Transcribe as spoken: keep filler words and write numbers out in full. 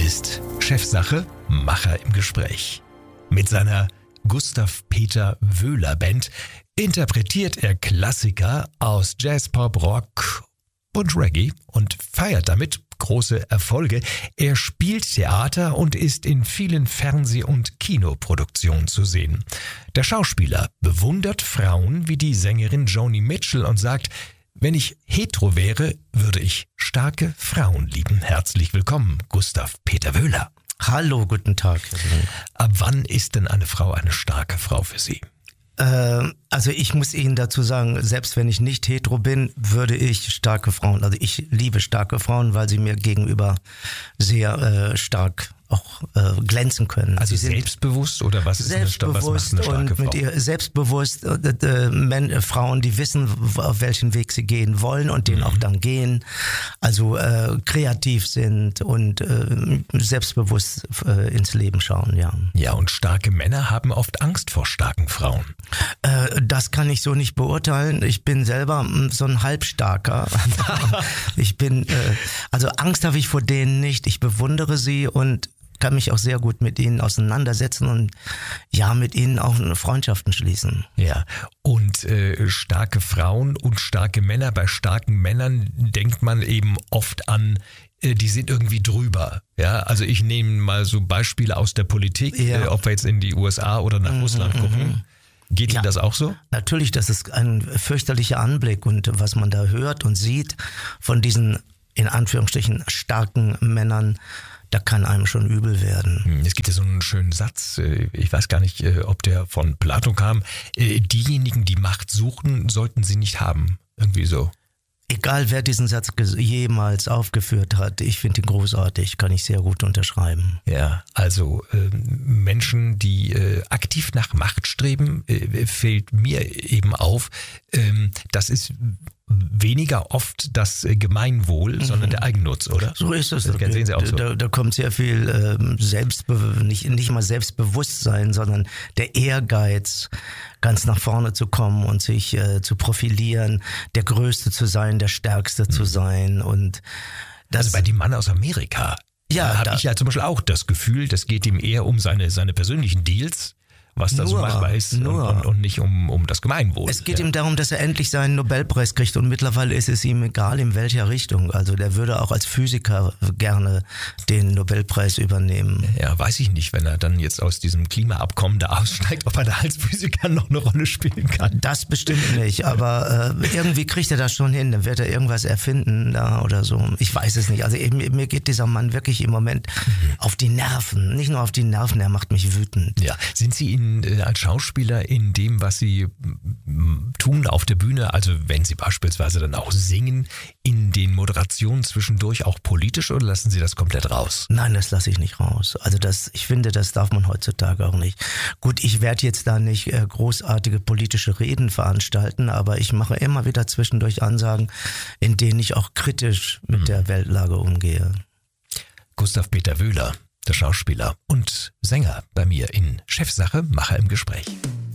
ist Chefsache, Macher im Gespräch. Mit seiner Gustav Peter Wöhler Band interpretiert er Klassiker aus Jazz, Pop, Rock und Reggae und feiert damit große Erfolge. Er spielt Theater und ist in vielen Fernseh- und Kinoproduktionen zu sehen. Der Schauspieler bewundert Frauen wie die Sängerin Joni Mitchell und sagt, wenn ich hetero wäre, würde ich starke Frauen lieben. Herzlich willkommen, Gustav Peter Wöhler. Hallo, guten Tag. Ab wann ist denn eine Frau eine starke Frau für Sie? Äh, also ich muss Ihnen dazu sagen, selbst wenn ich nicht hetero bin, würde ich starke Frauen, also ich liebe starke Frauen, weil sie mir gegenüber sehr äh, stark auch äh, glänzen können. Also sie selbstbewusst oder was ist eine, was macht eine starke und Frau? Mit ihr selbstbewusst äh, äh, Men, äh, Frauen, die wissen, auf welchen Weg sie gehen wollen und den mhm. auch dann gehen. Also äh, kreativ sind und äh, selbstbewusst äh, ins Leben schauen, ja. Ja, und starke Männer haben oft Angst vor starken Frauen. Äh, das kann ich so nicht beurteilen. Ich bin selber mh, so ein Halbstarker. ich bin, äh, also Angst habe ich vor denen nicht. Ich bewundere sie und kann mich auch sehr gut mit ihnen auseinandersetzen und ja, mit ihnen auch Freundschaften schließen. Ja, und äh, starke Frauen und starke Männer, bei starken Männern denkt man eben oft an, äh, die sind irgendwie drüber. Ja, also ich nehme mal so Beispiele aus der Politik, ja. äh, ob wir jetzt in die U S A oder nach mhm, Russland gucken. Geht Ihnen ja, das auch so? Natürlich, das ist ein fürchterlicher Anblick und was man da hört und sieht von diesen in Anführungsstrichen starken Männern, da kann einem schon übel werden. Es gibt ja so einen schönen Satz, ich weiß gar nicht, ob der von Plato kam, diejenigen, die Macht suchen, sollten sie nicht haben. Irgendwie so. Egal, wer diesen Satz jemals aufgeführt hat, ich finde ihn großartig, kann ich sehr gut unterschreiben. Ja, also äh, Menschen, die äh, aktiv nach Macht streben, äh, fällt mir eben auf, äh, das ist weniger oft das Gemeinwohl, mhm. sondern der Eigennutz, oder? So ist es. Das sehen Sie auch so. Da, da kommt sehr viel ähm, Selbstbe- nicht, nicht mal Selbstbewusstsein, sondern der Ehrgeiz, ganz nach vorne zu kommen und sich äh, zu profilieren, der Größte zu sein, der Stärkste mhm. zu sein. Und das, also bei dem Mann aus Amerika ja, habe ich ja zum Beispiel auch das Gefühl, das geht ihm eher um seine, seine persönlichen Deals, was da so machbar ist nur. Und, und, und nicht um, um das Gemeinwohl. Es geht ja. ihm darum, dass er endlich seinen Nobelpreis kriegt und mittlerweile ist es ihm egal, in welcher Richtung. Also der würde auch als Physiker gerne den Nobelpreis übernehmen. Ja, weiß ich nicht, wenn er dann jetzt aus diesem Klimaabkommen da aussteigt, ob er da als Physiker noch eine Rolle spielen kann. Das bestimmt nicht, aber äh, irgendwie kriegt er das schon hin, dann wird er irgendwas erfinden da oder so. Ich weiß es nicht. Also eben, mir geht dieser Mann wirklich im Moment mhm. auf die Nerven. Nicht nur auf die Nerven, er macht mich wütend. Ja, sind Sie in als Schauspieler in dem, was Sie tun auf der Bühne, also wenn Sie beispielsweise dann auch singen, in den Moderationen zwischendurch auch politisch oder lassen Sie das komplett raus? Nein, das lasse ich nicht raus. Also das, ich finde, das darf man heutzutage auch nicht. Gut, ich werde jetzt da nicht äh, großartige politische Reden veranstalten, aber ich mache immer wieder zwischendurch Ansagen, in denen ich auch kritisch mit mhm. der Weltlage umgehe. Gustav Peter Wöhler, der Schauspieler und Sänger bei mir in Chefsache, Macher im Gespräch.